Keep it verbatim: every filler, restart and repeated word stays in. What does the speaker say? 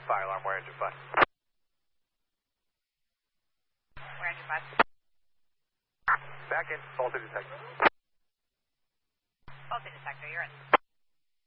fire alarm, where engine five. Where engine five? Back in, faulty detector. Faulty detector, you're in.